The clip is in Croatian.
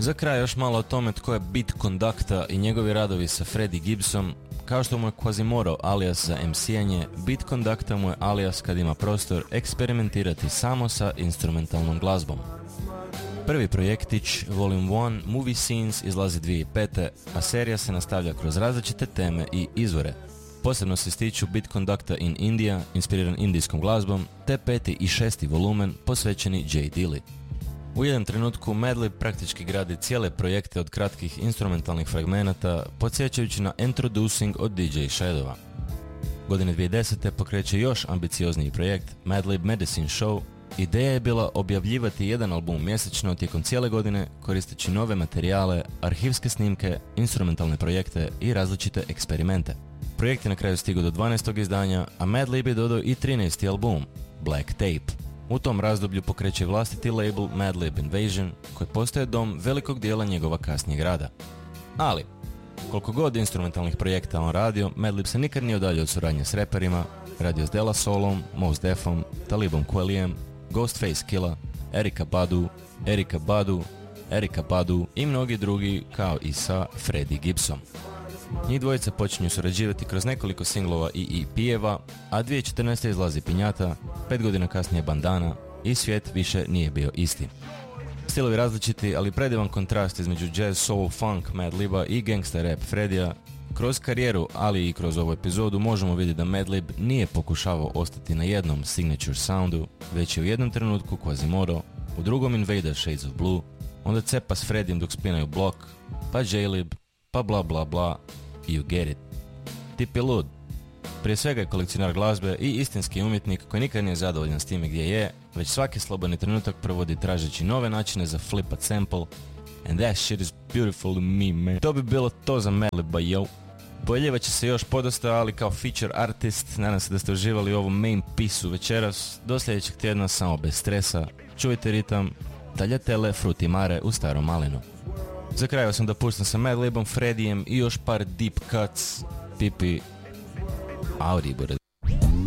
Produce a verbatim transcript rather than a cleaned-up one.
Za kraj još malo o tome tko je Beat Conducta i njegovi radovi sa Freddie Gibbsom. Kao što mu je Quasimodo alias za em si-anje, Beat Conducta mu je alias kad ima prostor eksperimentirati samo sa instrumentalnom glazbom. Prvi projektić, Volume one, Movie Scenes, izlazi dvije tisuće pete. a serija se nastavlja kroz različite teme i izvore. Posebno se stiču Beat Conducta in India, inspiriran indijskom glazbom, te peti i šesti volumen posvećeni Jay Dilla. U jednom trenutku Madlib praktički gradi cijele projekte od kratkih instrumentalnih fragmenata, podsjećajući na Introducing od di džej Shadowa. Godine dvije tisuće desete pokreće još ambiciozniji projekt, Madlib Medicine Show. Ideja je bila objavljivati jedan album mjesečno tijekom cijele godine, koristeći nove materijale, arhivske snimke, instrumentalne projekte i različite eksperimente. Projekt je na kraju stigao do dvanaestog izdanja, a Madlib je dodao i trinaesti album, Black Tape. U tom razdoblju pokreće vlastiti label Madlib Invasion, koji postaje dom velikog dijela njegova kasnijeg rada. Ali, koliko god instrumentalnih projekta on radio, Madlib se nikad nije udaljio od suradnje s reperima, radio s De La Soulom, Mos Defom, Talibom Kwelijem, Ghostface Killah, Erykah Badu, Erykah Badu, Erykah Badu i mnogi drugi, kao i sa Freddie Gibbsom. Njih dvojica počinju surađivati kroz nekoliko singlova i e pe-eva, a dvije tisuće četrnaeste. izlazi Pinjata, pet godina kasnije Bandana i svijet više nije bio isti. Stilovi različiti, ali predivan kontrast između jazz, soul, funk Madliba i gangsta rap Freddija. Kroz karijeru, ali i kroz ovu epizodu možemo vidjeti da Madlib nije pokušavao ostati na jednom signature soundu, već je u jednom trenutku Quasimodo, u drugom Invader Shades of Blue, onda cepa s Freddijem dok spinaju blok, pa J-Lib, pa bla bla bla, i you get it. Tip je lud. Prije svega je kolekcionar glazbe i istinski umjetnik koji nikad nije zadovoljan s time gdje je, već svaki slobodni trenutak provodi tražeći nove načine za flipat sample, and that shit is beautiful to me, man. To bi bilo to za Madliba, yo. Pojavljivat će se još podosta, ali kao feature artist. Nadam se da ste uživali u ovom main pisu večeras. Do sljedećeg tjedna samo bez stresa. Čujte ritam, tagliatelle frutti mare u starom malinu. Za kraj sam da pustim sa Madlibom, Freddijem i još par deep cuts. Pipi, Audi, bude.